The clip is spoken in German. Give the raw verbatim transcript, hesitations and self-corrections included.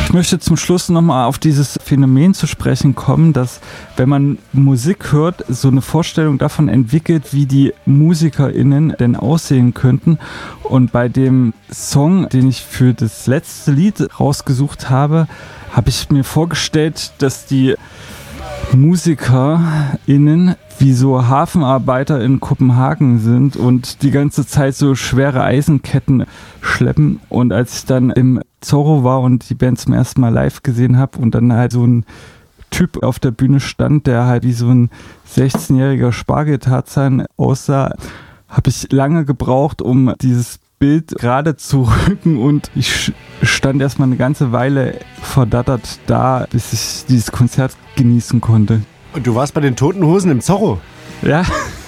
Ich möchte zum Schluss nochmal auf dieses Phänomen zu sprechen kommen, dass wenn man Musik hört, so eine Vorstellung davon entwickelt, wie die MusikerInnen denn aussehen könnten. Und bei dem Song, den ich für das letzte Lied rausgesucht habe, habe ich mir vorgestellt, dass die MusikerInnen wie so Hafenarbeiter in Kopenhagen sind und die ganze Zeit so schwere Eisenketten schleppen. Und als ich dann im Zorro war und die Band zum ersten Mal live gesehen habe und dann halt so ein Typ auf der Bühne stand, der halt wie so ein sechzehnjähriger Spargeltarzan aussah, habe ich lange gebraucht, um dieses Bild gerade zu rücken, und ich stand erstmal eine ganze Weile verdattert da, bis ich dieses Konzert genießen konnte. Und du warst bei den Toten Hosen im Zorro? Ja.